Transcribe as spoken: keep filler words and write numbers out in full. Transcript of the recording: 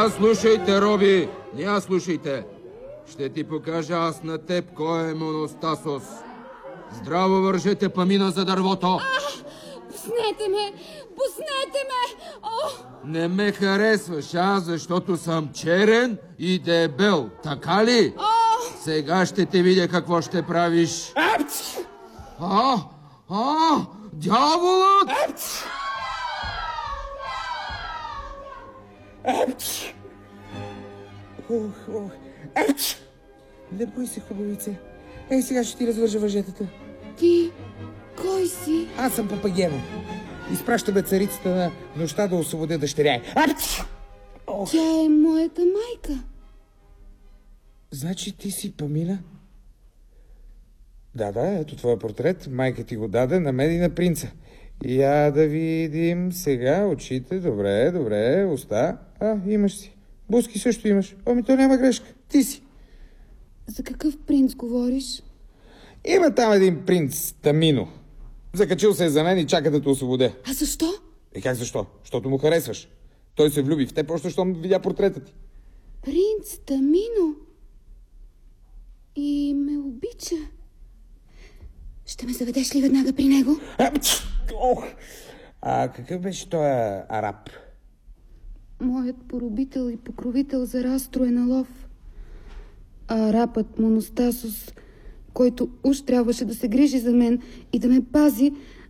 Я слушайте, Роби, я слушайте. Ще ти покажа аз на теб кой е Моностасос. Здраво вържете памина за дървото. А, пуснете ме, пуснете ме. О! Не ме харесваш, а, защото съм черен и дебел, така ли? О! Сега ще те видя какво ще правиш. А, а, дяволът! Ох, ох. Ач! Не бой се, хубавице. Ей, сега ще ти развържа въжетата. Ти, кой си? Аз съм Папагено. Изпращаме царицата на нощта да освободя дъщеря. Ач! Ох. Тя е моята майка. Значи ти си Памина? Да, да, ето твоя портрет. Майка ти го даде на мен и на принца. Я да видим сега очите. Добре, добре, уста. А, имаш си. Буски също имаш. Ами то няма грешка. Ти си. За какъв принц говориш? Има там един принц, Тамино. Закачил се е за мен и чака да те освободя. А защо? Е, как защо? Защото му харесваш. Той се влюби в теб, просто щом видя портрета ти. Принц Тамино. И ме обича. Ще ме заведеш ли веднага при него? А, ох! А какъв беше той араб? Моят поробител и покровител за разстроена лов. А арабът Моностасос, който уж трябваше да се грижи за мен и да ме пази,